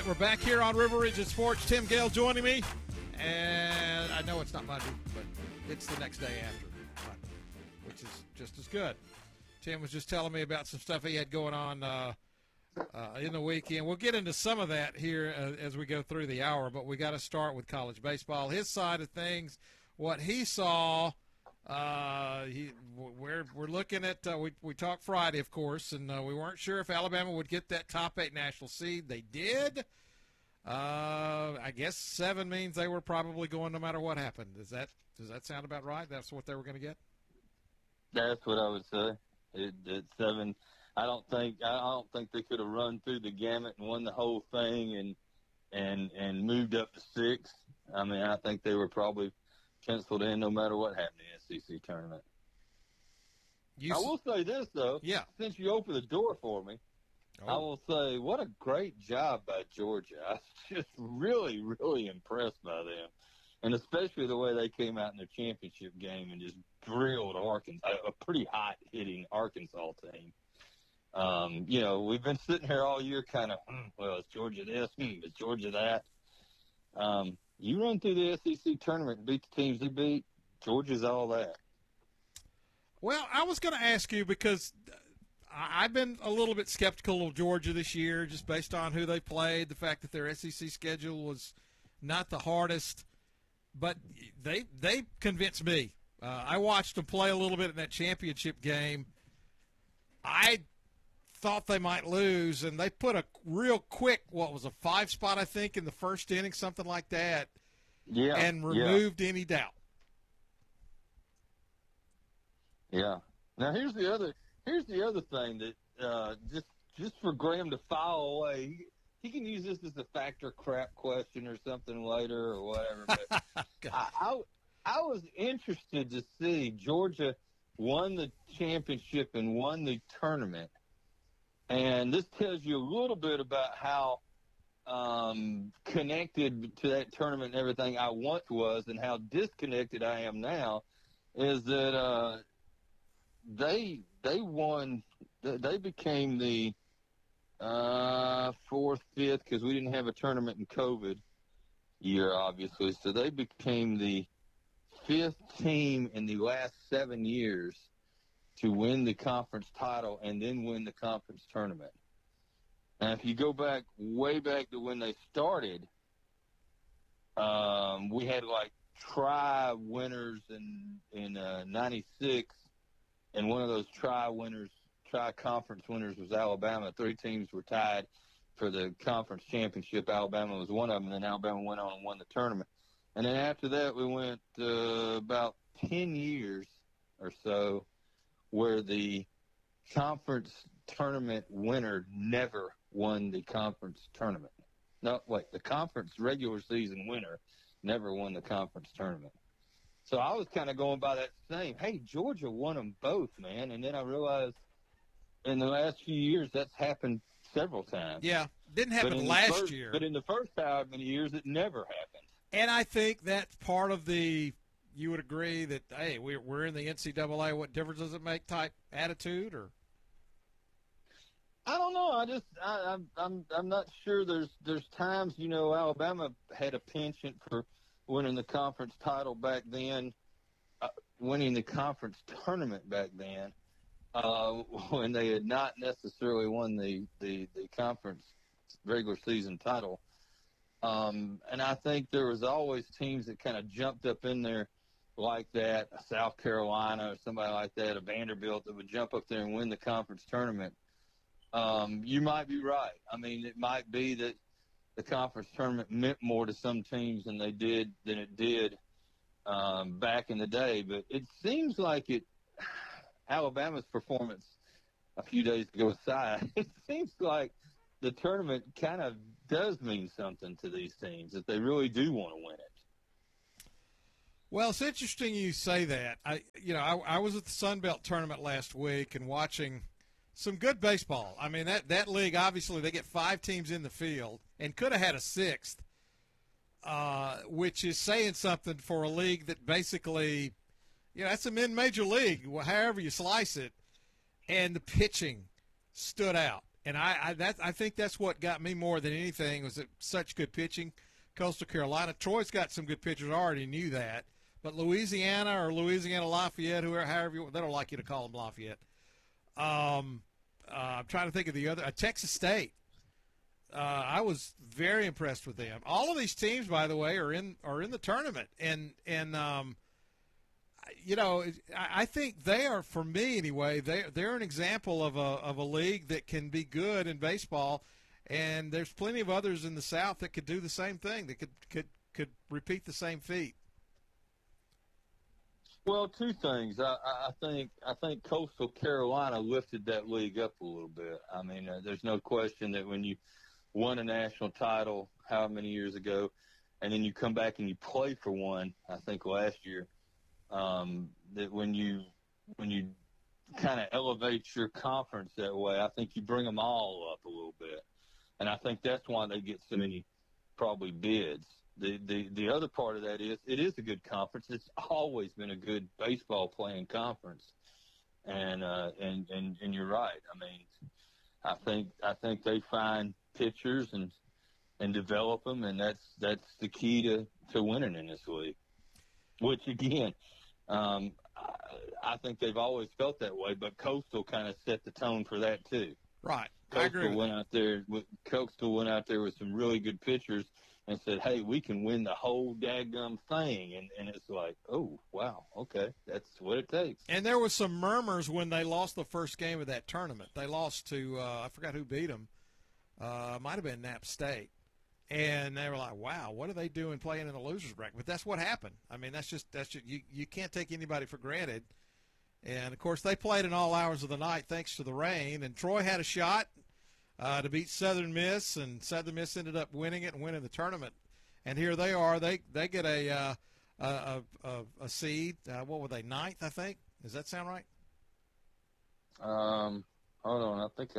right, we're back here on River Region Sports. Tim Gale joining me, and I know it's not Monday, but it's the next day after Monday, which is just as good. Tim was just telling me about some stuff he had going on in the weekend. We'll get into some of that here as we go through the hour, but we got to start with college baseball. His side of things, what he saw. We're looking at we talked Friday, of course, and we weren't sure if Alabama would get that top 8 national seed. They did. I guess 7 means they were probably going no matter what happened. Does that sound about right? That's what they were going to get. That's what I would say. At 7, I don't think they could have run through the gamut and won the whole thing and moved up to 6. I mean, I think they were probably penciled in no matter what happened in the SEC tournament. I will say this, though. Yeah. Since you opened the door for me, I will say what a great job by Georgia. I was just really, really impressed by them, and especially the way they came out in their championship game and just drilled Arkansas, a pretty hot-hitting Arkansas team. We've been sitting here all year kind of, well, is Georgia this? Is Georgia that? You run through the SEC tournament and beat the teams they beat, Georgia's all that. Well, I was going to ask you because I've been a little bit skeptical of Georgia this year just based on who they played, the fact that their SEC schedule was not the hardest, but they convinced me. I watched them play a little bit in that championship game. I thought they might lose, and they put a real quick, what was a 5 spot, I think, in the first inning, something like that, and removed any doubt. Yeah. Now here's the other thing that just for Graham to file away, he can use this as a factor crap question or something later or whatever. But I was interested to see Georgia won the championship and won the tournament. And this tells you a little bit about how connected to that tournament and everything I once was and how disconnected I am now, is that they won. They became the 4th, 5th, because we didn't have a tournament in COVID year, obviously. So they became the 5th team in the last 7 years to win the conference title and then win the conference tournament. And if you go back, way back to when they started, we had like tri-winners in 96, and one of those tri-conference winners was Alabama. 3 teams were tied for the conference championship. Alabama was one of them, and then Alabama went on and won the tournament. And then after that, we went about 10 years or so where the conference tournament winner never won the conference tournament. No, wait, the conference regular season winner never won the conference tournament. So I was kind of going by that same, hey, Georgia won them both, man. And then I realized in the last few years that's happened several times. Yeah, didn't happen last year. But in the first however many years, it never happened. And I think that's part of the – you would agree that, hey, we're in the NCAA, what difference does it make type attitude? Or I don't know. I'm not sure. There's times, Alabama had a penchant for winning the conference title back then, winning the conference tournament back then, when they had not necessarily won the conference regular season title. And I think there was always teams that kind of jumped up in there like that, a South Carolina or somebody like that, a Vanderbilt that would jump up there and win the conference tournament. You might be right. I mean, it might be that the conference tournament meant more to some teams than it did back in the day. But it seems like Alabama's performance a few days ago aside, it seems like the tournament kind of does mean something to these teams, that they really do want to win it. Well, it's interesting you say that. I was at the Sun Belt tournament last week and watching some good baseball. I mean, that league, obviously, they get 5 teams in the field and could have had a 6th, which is saying something for a league that basically, that's a mid-major league, however you slice it, and the pitching stood out. And I think that's what got me more than anything was that such good pitching. Coastal Carolina, Troy's got some good pitchers. I already knew that. But Louisiana or Louisiana Lafayette, whoever, however you, they don't like you to call them Lafayette. I'm trying to think of the other. Texas State. I was very impressed with them. All of these teams, by the way, are in the tournament, and you know, I think they are, for me anyway. They're an example of a league that can be good in baseball, and there's plenty of others in the South that could do the same thing. That could repeat the same feat. Well, two things. I think Coastal Carolina lifted that league up a little bit. I mean, there's no question that when you won a national title how many years ago, and then you come back and you play for one, I think last year, that when you kind of elevate your conference that way, I think you bring them all up a little bit. And I think that's why they get so many probably bids. The other part of that is it is a good conference. It's always been a good baseball playing conference. And you're right. I mean, I think they find pitchers and develop them, and that's the key to winning in this league. Which again, I think they've always felt that way, but Coastal kind of set the tone for that too. Right. Coastal went out there with some really good pitchers and said, hey, we can win the whole daggum thing. And it's like, oh, wow, okay, that's what it takes. And there was some murmurs when they lost the first game of that tournament. They lost to, I forgot who beat them. Might have been Knapp State. And they were like, wow, what are they doing playing in the loser's bracket? But that's what happened. I mean, that's just you can't take anybody for granted. And, of course, they played in all hours of the night thanks to the rain. And Troy had a shot to beat Southern Miss, and Southern Miss ended up winning it and winning the tournament. And here they are. They get a seed. What were they, ninth, I think? Does that sound right? Hold on. I think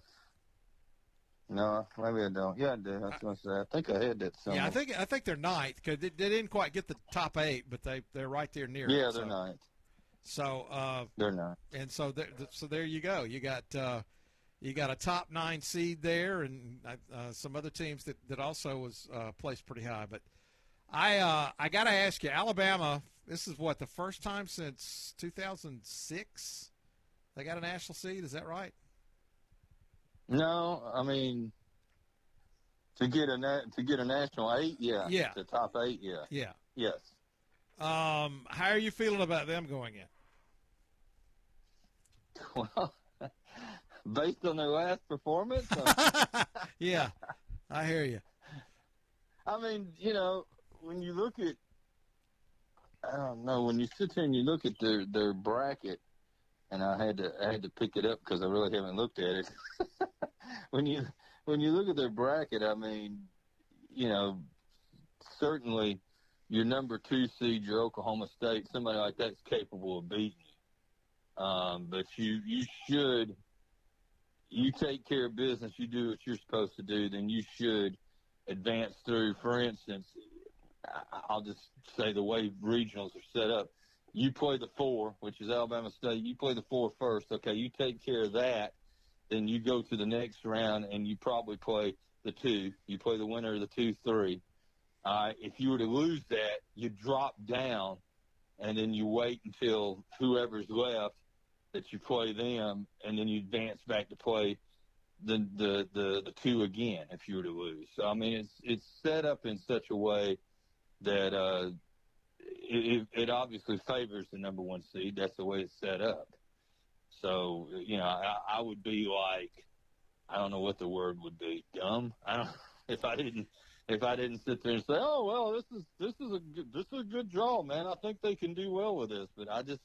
no, maybe I don't. Yeah, I do. I was going to say. I think I had that somewhere. Yeah, I think they're ninth because they didn't quite get the top 8, but they're right there near. Yeah, they're ninth. So they're ninth. And so there you go. You got a top 9 seed there, and some other teams that also was placed pretty high. But I got to ask you, Alabama. This is what, the first time since 2006 they got a national seed. Is that right? No, I mean to get a national 8, yeah. Yeah. The top 8, yeah. Yeah. Yes. How are you feeling about them going in? Well, based on their last performance, yeah, I hear you. I mean, you know, when you look at, I don't know, when you sit there and you look at their bracket, and I had to pick it up because I really haven't looked at it. When you look at their bracket, I mean, you know, certainly your number 2 seed, your Oklahoma State, somebody like that's capable of beating you. But you take care of business, you do what you're supposed to do, then you should advance through. For instance, I'll just say the way regionals are set up. You play the 4, which is Alabama State. You play the 4 first. Okay, you take care of that. Then you go to the next round, and you probably play the 2. You play the winner of the 2-3. If you were to lose that, you drop down, and then you wait until whoever's left that you play them, and then you advance back to play the 2 again if you were to lose. So, I mean, it's set up in such a way that it obviously favors the number 1 seed. That's the way it's set up. So, you know, I would be like, I don't know what the word would be, dumb. I don't if I didn't sit there and say, oh well, this is a good draw, man. I think they can do well with this. But I just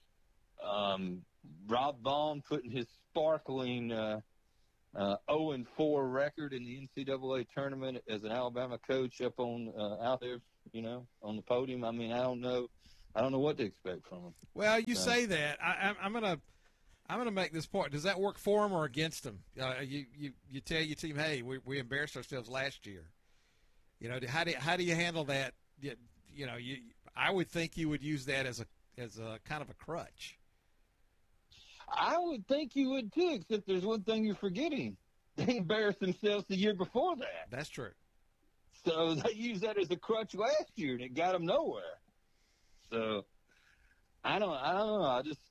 Rob Vaughn putting his sparkling 0-4 record in the NCAA tournament as an Alabama coach up on out there, you know, on the podium. I mean, I don't know what to expect from him. Well, you say that. I'm gonna make this point. Does that work for him or against him? You tell your team, hey, we embarrassed ourselves last year. You know, how do you handle that? You know, I would think you would use that as a kind of a crutch. I would think you would too, except there's one thing you're forgetting. they embarrassed themselves the year before that. That's true. So they used that as a crutch last year, and it got them nowhere. So I don't know. I just,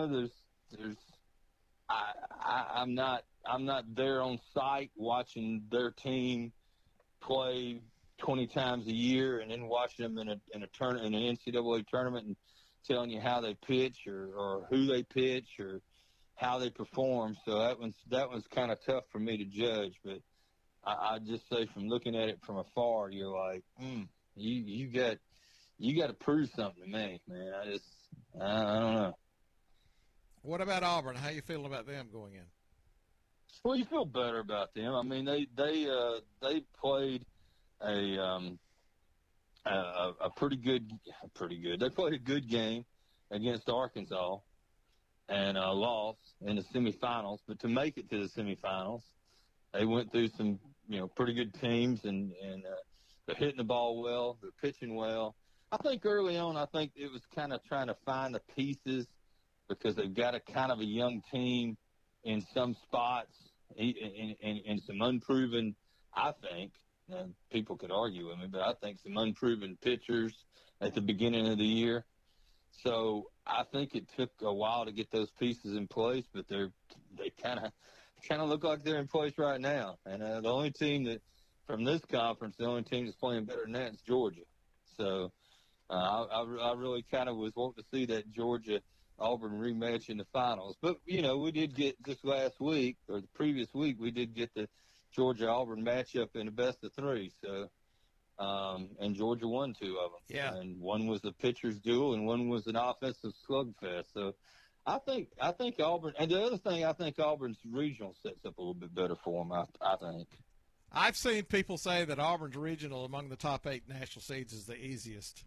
I'm not there on site watching their team play 20 times a year and then watching them in an NCAA tournament and telling you how they pitch or who they pitch or how they perform. So that one's kind of tough for me to judge. But I just say from looking at it from afar, you're like, you got to prove something to me, man. I don't know. What about Auburn? How you feeling about them going in? Well, you feel better about them. I mean, they played a pretty good. They played a good game against Arkansas and lost in the semifinals. But to make it to the semifinals, they went through some pretty good teams and they're hitting the ball well. They're pitching well. I think early on, it was kind of trying to find the pieces because they've got a kind of a young team in some spots and some unproven, I think, and people could argue with me, but I think some unproven pitchers at the beginning of the year. So I think it took a while to get those pieces in place, but they kind of look like they're in place right now. And the only team that from this conference, the only team that's playing better than that is Georgia. So I really kind of was wanting to see that Georgia-Auburn rematch in the finals. But, we did get just last week or the previous week, we did get the Georgia-Auburn matchup in the best of three. So, and Georgia won two of them. Yeah. And one was a pitcher's duel and one was an offensive slugfest. So I think Auburn – and the other thing, I think Auburn's regional sets up a little bit better for them, I think. I've seen people say that Auburn's regional among the top 8 national seeds is the easiest.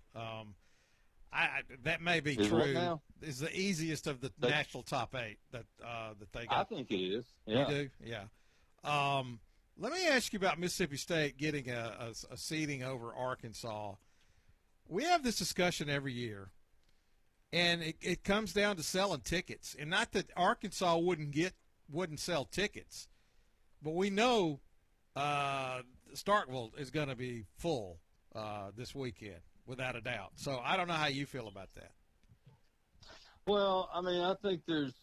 That may be true. Is the easiest of the national top 8 that they got. I think it is. Yeah. You do? Yeah. Let me ask you about Mississippi State getting a seeding over Arkansas. We have this discussion every year, and it comes down to selling tickets. And not that Arkansas wouldn't sell tickets, but we know Starkville is going to be full this weekend, without a doubt. So I don't know how you feel about that. Well, I mean, I think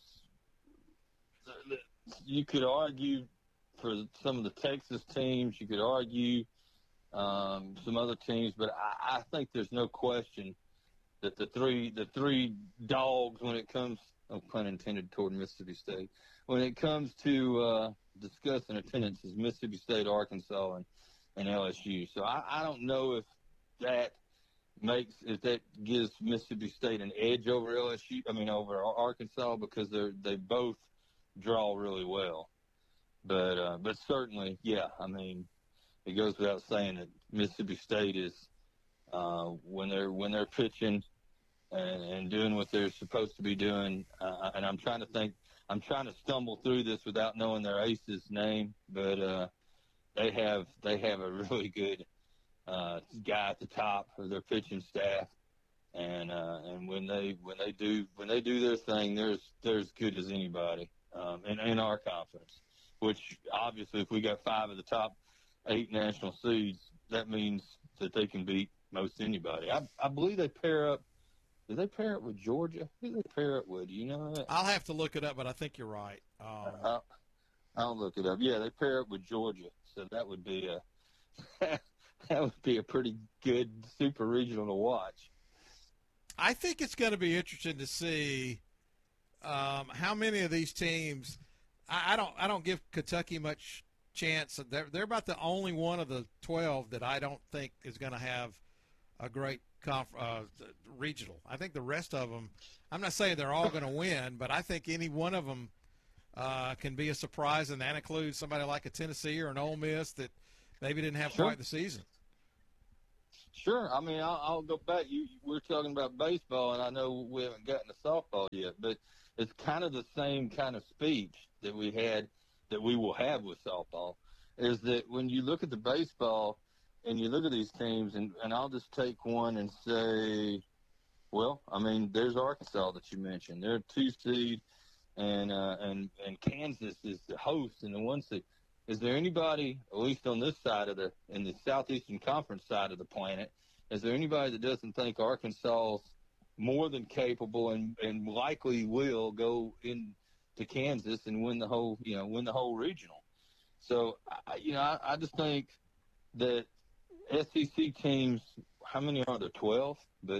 you could argue for some of the Texas teams. You could argue some other teams, but I think there's no question that the three dogs when it comes, no pun intended, toward Mississippi State, when it comes to discussing attendance is Mississippi State, Arkansas, and LSU. So I don't know if that gives Mississippi State an edge over over Arkansas, because they both draw really well. But certainly, yeah, I mean, it goes without saying that Mississippi State is when they're pitching and doing what they're supposed to be doing. And I'm trying to stumble through this without knowing their ace's name, but they have a really good guy at the top of their pitching staff, and when they do their thing, they're as good as anybody in our conference. Which obviously, if we got 5 of the top 8 national seeds, that means that they can beat most anybody. I believe they pair up. Did they pair up with Georgia? Who did they pair up with? Do you know that? I'll have to look it up, but I think you're right. I'll look it up. Yeah, they pair up with Georgia, so that would be a pretty good super regional to watch. I think it's going to be interesting to see how many of these teams. I don't give Kentucky much chance. They're about the only one of the 12 that I don't think is going to have a great regional. I think the rest of them, I'm not saying they're all going to win, but I think any one of them can be a surprise, and that includes somebody like a Tennessee or an Ole Miss that maybe didn't have quite the season. Sure. I mean, I'll go back. We're talking about baseball, and I know we haven't gotten to softball yet, but it's kind of the same kind of speech that we will have with softball, is that when you look at the baseball and you look at these teams, and I'll just take one and say, well, I mean, there's Arkansas that you mentioned. They're a 2 seed, and Kansas is the host in the 1 seed. Is there anybody, at least on this side in the Southeastern Conference side of the planet, is there anybody that doesn't think Arkansas's more than capable and likely will go into Kansas and win the whole regional? So, I just think that SEC teams, how many are there? 12, but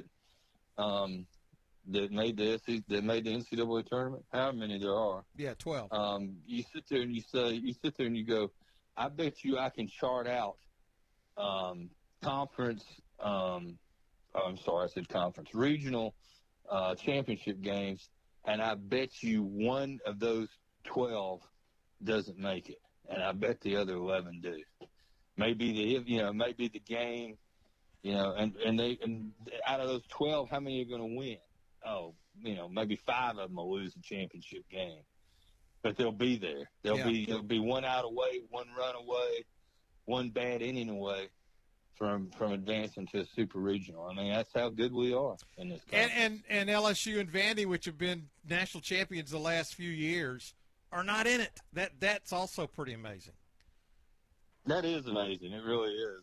that made the NCAA tournament. However many there are. Yeah, 12. You sit there and you go, I bet you I can chart out conference. I'm sorry, I said conference, regional championship games, and I bet you one of those 12 doesn't make it, and I bet the other 11 do. Maybe the game, and out of those 12, how many are going to win? Oh, maybe 5 of them will lose the championship game, but they'll be there. They'll be one out away, one run away, one bad inning away from advancing to a super regional. I mean, that's how good we are in this conference. And LSU and Vandy, which have been national champions the last few years, are not in it. That's also pretty amazing. That is amazing. It really is.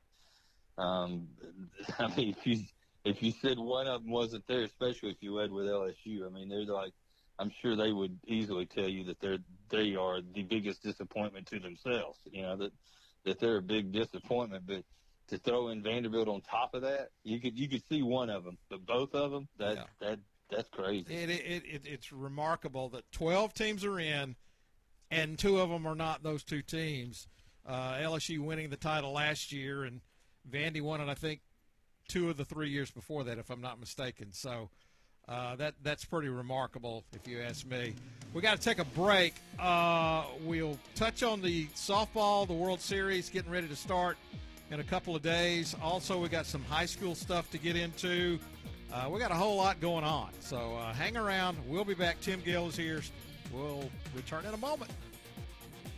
I mean, if you said one of them wasn't there, especially if you led with LSU, I mean, they're like, I'm sure they would easily tell you that they are the biggest disappointment to themselves. That they're a big disappointment. But to throw in Vanderbilt on top of that, you could see one of them, but both of them, that's crazy. It's remarkable that 12 teams are in, and 2 of them are not those 2 teams. LSU winning the title last year, and Vandy won it, I think, 2 of the 3 years before that, if I'm not mistaken. So that's pretty remarkable, if you ask me. We got to take a break. We'll touch on the softball, the World Series getting ready to start in a couple of days. Also, we got some high school stuff to get into. We got a whole lot going on. So hang around. We'll be back. Tim Gill is here. We'll return in a moment.